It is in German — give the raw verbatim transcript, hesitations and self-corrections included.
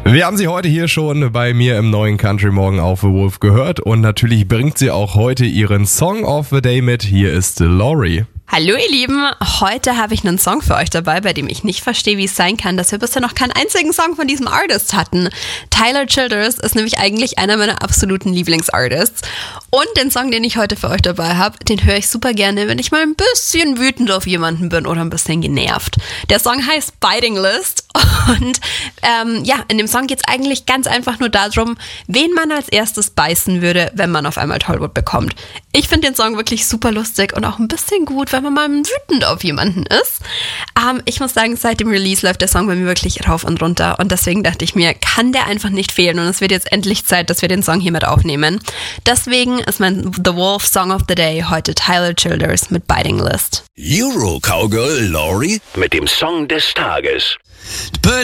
Wir haben sie heute hier schon bei mir im neuen Country Morgen auf The Wolf gehört und natürlich bringt sie auch heute ihren Song of the Day mit. Hier ist Lori. Hallo ihr Lieben, heute habe ich einen Song für euch dabei, bei dem ich nicht verstehe, wie es sein kann, dass wir bisher noch keinen einzigen Song von diesem Artist hatten. Tyler Childers ist nämlich eigentlich einer meiner absoluten Lieblingsartists und den Song, den ich heute für euch dabei habe, den höre ich super gerne, wenn ich mal ein bisschen wütend auf jemanden bin oder ein bisschen genervt. Der Song heißt Biting List und ähm, ja, in dem Song geht es eigentlich ganz einfach nur darum, wen man als erstes beißen würde, wenn man auf einmal Tollwut bekommt. Ich finde den Song wirklich super lustig und auch ein bisschen gut, wenn man mal wütend auf jemanden ist. Ähm, ich muss sagen, seit dem Release läuft der Song bei mir wirklich rauf und runter und deswegen dachte ich mir, kann der einfach nicht fehlen und es wird jetzt endlich Zeit, dass wir den Song hier mit aufnehmen. Deswegen ist mein The Wolf Song of the Day heute Tyler Childers mit Biting List. Euro Cowgirl Lori mit dem Song des Tages.